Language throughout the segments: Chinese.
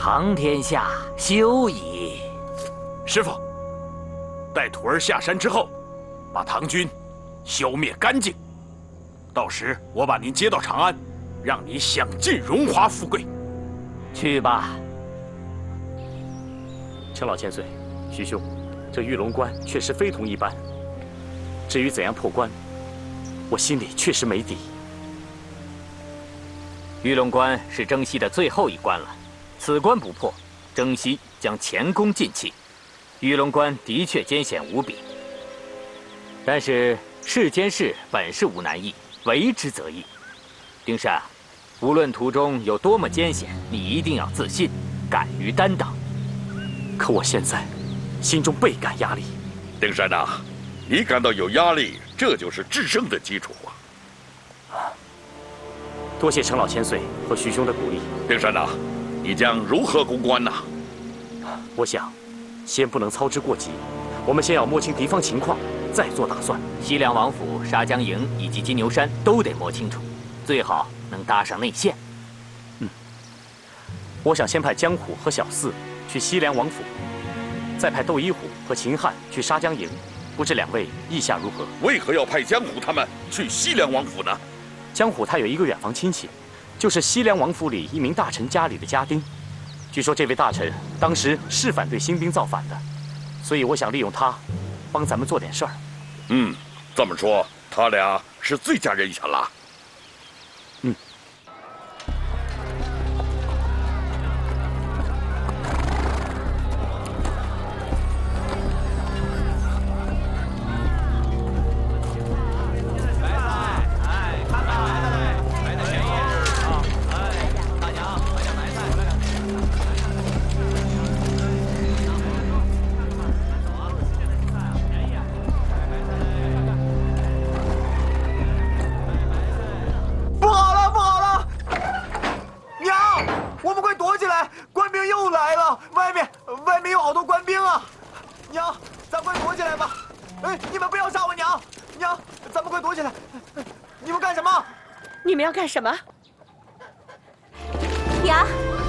唐天下休矣。 师傅，待徒儿下山之后，把唐军消灭干净。到时我把您接到长安，让你享尽荣华富贵。 去吧。 陈老千岁，徐兄，这玉龙关确实非同一般。至于怎样破关，我心里确实没底。 玉龙关是征西的最后一关了，此关不破，征西将前功尽弃。玉龙关的确艰险无比，但是世间事本是无难易，为之则易。丁善，无论途中有多么艰险，你一定要自信，敢于担当。 可我现在心中倍感压力。 丁善呐，你感到有压力，这就是制胜的基础啊！ 多谢陈老千岁和徐兄的鼓励。 丁善呐，你将如何攻关呐？ 我想，先不能操之过急，我们先要摸清敌方情况，再做打算。 西凉王府、沙江营以及金牛山都得摸清楚，最好能搭上内线。 我想先派江虎和小四去西凉王府，再派窦一虎和秦汉去沙江营。不知两位意下如何？ 为何要派江虎他们去西凉王府呢？ 江虎他有一个远房亲戚，就是西凉王府里一名大臣家里的家丁。据说这位大臣当时是反对新兵造反的，所以我想利用他，帮咱们做点事儿。 这么说，他俩是最佳人选了。 干什么？ 娘，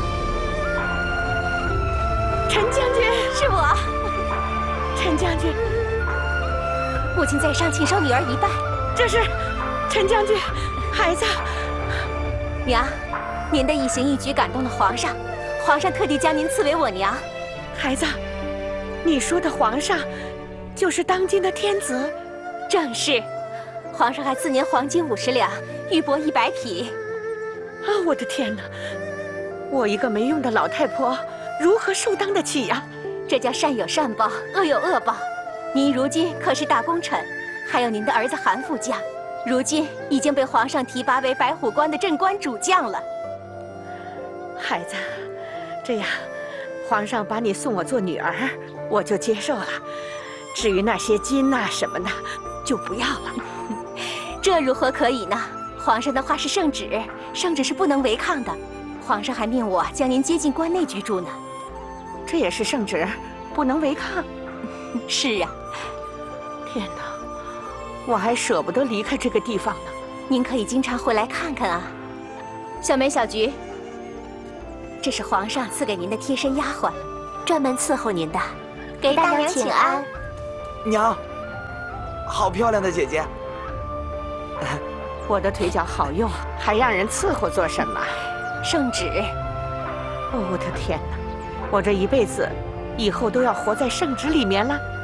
陈将军， 是我。 陈将军， 母亲在上，请受女儿一拜。 这是陈将军，孩子。 娘，您的一行一举感动了皇上，皇上特地将您赐为我娘。 孩子，你说的皇上，就是当今的天子？ 正是。皇上还赐您黄金50两，玉帛100匹。 啊，我的天哪！我一个没用的老太婆，如何受当得起呀？ 这叫善有善报，恶有恶报。您如今可是大功臣，还有您的儿子韩副将，如今已经被皇上提拔为白虎关的镇关主将了。 孩子，这样，皇上把你送我做女儿，我就接受了。至于那些金呐什么的，就不要了。 这如何可以呢？皇上的话是圣旨，圣旨是不能违抗的。皇上还命我将您接进关内居住呢。 这也是圣旨，不能违抗。 是啊。 天哪，我还舍不得离开这个地方呢。 您可以经常回来看看啊。小梅、小菊，这是皇上赐给您的贴身丫鬟，专门伺候您的。 给大娘请安。 娘，好漂亮的姐姐。 我的腿脚好用，还让人伺候做什么？ 圣旨。 哦，我的天哪！我这一辈子，以后都要活在圣旨里面了。